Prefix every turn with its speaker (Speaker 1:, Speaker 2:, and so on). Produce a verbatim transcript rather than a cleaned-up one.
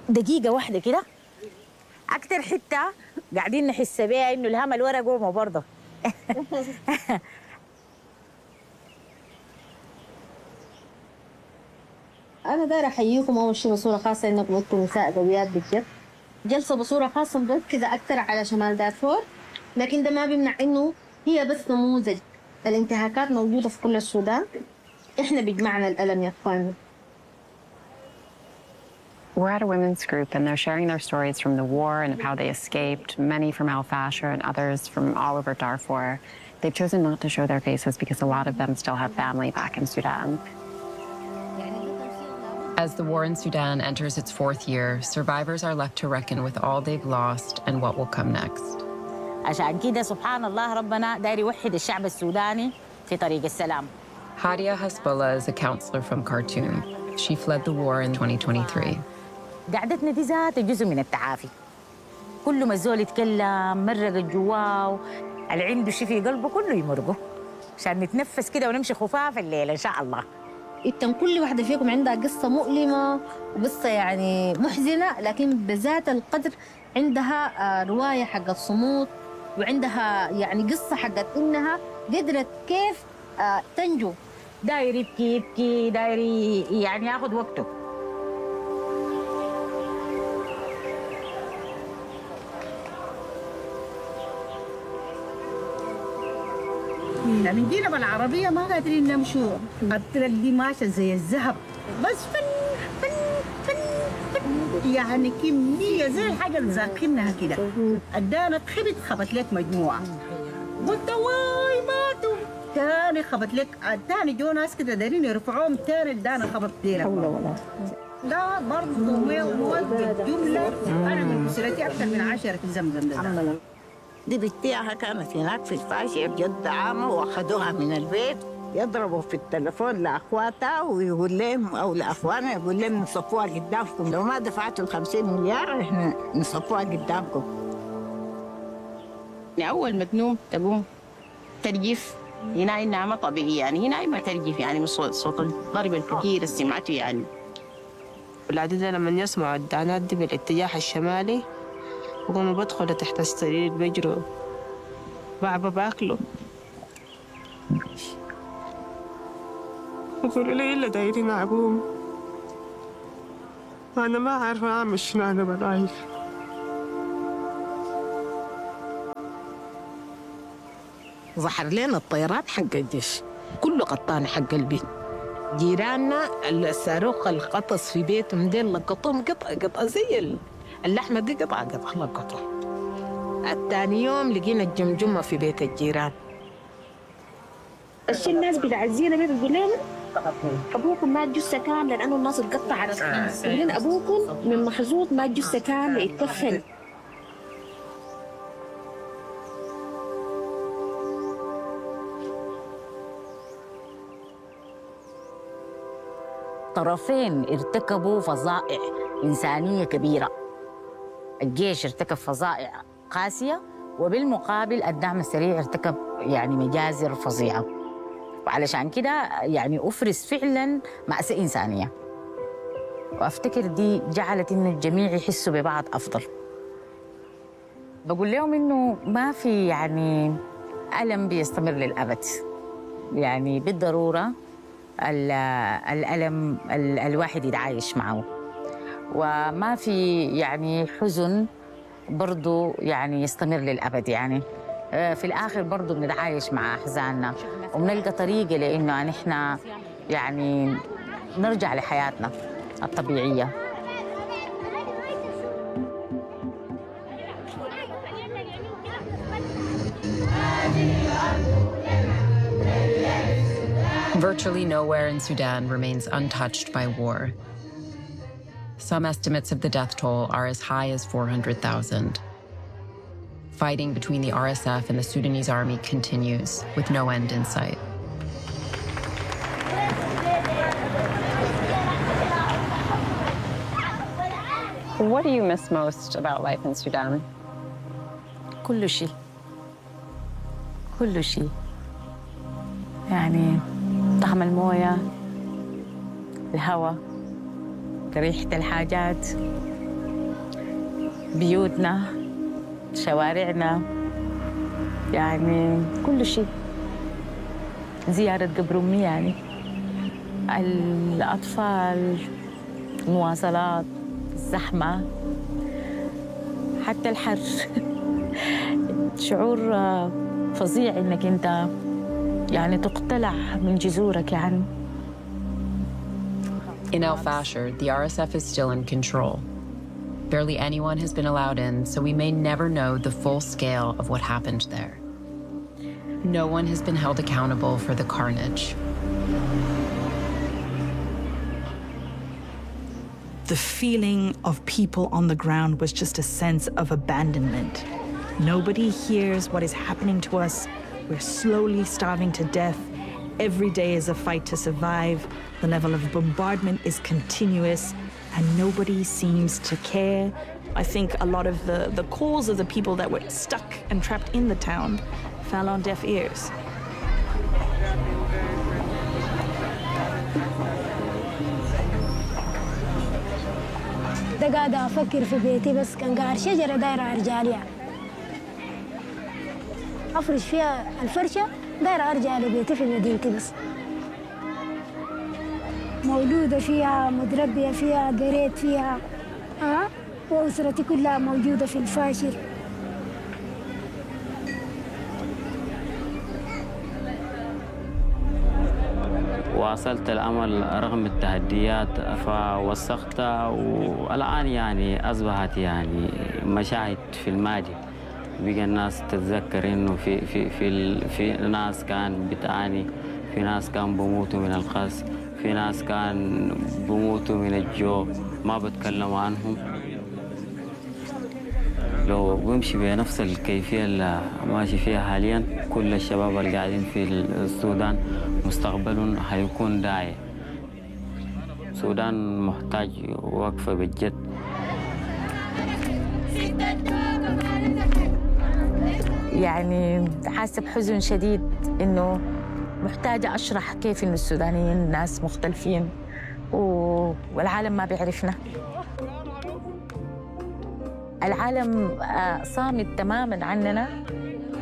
Speaker 1: دقيقة واحدة كده، أكتر حتة قاعدين نحس بيها إنه الهمل ورا قومه برضه.
Speaker 2: أنا دايرة أحييكم أول شيء بصورة خاصة إنكم أنتم نساء قويات بجد. جلسة بصورة خاصة مركزة أكثر على شمال دارفور، لكن ده ما بيمنع إنه هي بس نموذج. الانتهاكات موجودة في كل السودان، إحنا بيجمعنا الألم يا إخواننا.
Speaker 3: We're at a women's group and they're sharing their stories from the war and of how they escaped, many from Al Fasher and others from all over Darfur. They've chosen not to show their faces because a lot of them still have family back in Sudan. As the war in Sudan enters its fourth year, survivors are left to reckon with all they've lost and what will come next.
Speaker 1: عشان كده سبحان الله ربنا داير يوحد الشعب السوداني في طريق السلام.
Speaker 3: Hadia Hasbullah is a counselor from Khartoum. She fled the war in twenty twenty-three.
Speaker 1: قعدتنا دي ذات جزء من التعافي. كل ما الزول يتكلم مرق جواه، اللي عنده شيء في قلبه كله يمرقه عشان نتنفس كده ونمشي خفاف الليل ان شاء الله.
Speaker 2: إنتم كل واحدة فيكم عندها قصة مؤلمة وقصة يعني محزنة، لكن بذات القدر عندها رواية حقت صمود، وعندها يعني قصة حقت إنها قدرت كيف تنجو.
Speaker 1: داير يبكي يبكي، داير يعني ياخذ وقته.
Speaker 4: يعني جينا بالعربية ما قادرين نمشوا، الطرق دي ماشية زي الذهب، بس فن فن فن فن يعني كمية زي الحاجة اللي ذاكرينها كده. ادانا خبط خبط لك مجموعة، قلت واي ماتوا. تاني خبط لك، تاني جو ناس كده دايرين يرفعوهم، تاني ادانا خبط ديلك. لا برضه مواد جملة. أنا من أسرتي أكثر من عشرة في زمزم ده.
Speaker 5: دي بنتيها كانت هناك في الفاشية بجد عامة، واخدوها من البيت يضربوا في التليفون لأخواتها ويقول لهم أو لأخوانها يقول لهم نصفوها قدامكم، لو ما دفعتوا الخمسين مليار إحنا نصفوها قدامكم.
Speaker 6: أول ما تنوم تقوم ترجف، هنا النعمة طبيعية، يعني هنا ما ترجف يعني من صوت صوت الضرب الكثير اللي سمعته يعني.
Speaker 7: والعدد لما يسمعوا الدانات دي بالاتجاه الشمالي وقوموا بدخلوا تحت السرير بيجروا بعبا باكلوا، يقولوا لي إلا دايرين أبوهم. أنا ما عارفة أعمل شنو أنا برايي.
Speaker 5: ظهر لنا الطيارات حق الجيش كله قطان حق البيت. جيراننا الصاروخ القطص في بيتهم ديل لقطهم قطع قطع زي اللحمة دي قطع قطع لقطوا. الثاني يوم لقينا الجمجمة في بيت الجيران.
Speaker 2: الشيء الناس بتعزينا بيه بتقول لهم أبوكم مات جثة كاملة لأنه الناس اتقطعت، يقولون أبوكم من محظوظ مات جثة كاملة يتكفن.
Speaker 1: طرفين ارتكبوا فظائع إنسانية كبيرة. الجيش ارتكب فظائع قاسية، وبالمقابل الدعم السريع ارتكب يعني مجازر فظيعة، وعلشان كده يعني أفرز فعلا مأساة إنسانية. وأفتكر دي جعلت إنه الجميع يحسوا ببعض أفضل. بقول لهم إنه ما في يعني ألم بيستمر للأبد، يعني بالضرورة الألم الواحد يتعايش معه، وما في يعني حزن برضو يعني يستمر للأبد. يعني في الآخر برضو بنتعايش مع أحزاننا وبنلقى طريقة لأنه نحن يعني نرجع لحياتنا الطبيعية.
Speaker 3: Virtually nowhere in Sudan remains untouched by war. Some estimates of the death toll are as high as four hundred thousand. Fighting between the R S F and the Sudanese army continues, with no end in sight. What do you miss most about life in Sudan?
Speaker 1: كل شيء كل شيء يعني طعم المويه، الهواء، ريحة الحاجات، بيوتنا، شوارعنا، يعني كل شيء. زيارة قبر أمي يعني، الأطفال، المواصلات، الزحمة، حتى الحر. شعور فظيع إنك أنت يعني تقتلع من جذورك يعني.
Speaker 3: In El Fasher, the R S F is still in control. Barely anyone has been allowed in, so we may never know the full scale of what happened there. No one has been held accountable for the carnage.
Speaker 8: The feeling of people on the ground was just a sense of abandonment. Nobody hears what is happening to us. We're slowly starving to death. Every day is a fight to survive. The level of bombardment is continuous, and nobody seems to care. I think a lot of the, the calls of the people that were stuck and trapped in the town fell on deaf ears.
Speaker 9: ده قاعدة أفكر في بيتي، بس كان قاعد شجرة دايرة أرجع لها، أفرش فيها الفرشة دايرة أرجع لبيتي في مدينتي. بس مولودة فيها، متربية فيها، قريت فيها، ها، وأسرتي كلها موجودة في الفاشر.
Speaker 10: واصلت الأمل رغم التحديات فوثقتها، والآن يعني أصبحت يعني مشاهد في الماضي. بقى الناس تتذكر إنه في في في في ناس كان بتعاني، في ناس كان بموتوا من القص، في ناس كان بموتوا من الجوع ما بتكلموا عنهم. لو بمشي بنفس الكيفية اللي ماشي فيها حاليا، كل الشباب اللي قاعدين في السودان مستقبلهم هيكون داعي. السودان محتاج وقفة بجد.
Speaker 1: يعني حاسة بحزن شديد إنه محتاجة أشرح كيف إنه السودانيين ناس مختلفين والعالم ما بيعرفنا. العالم صامت تماماً عننا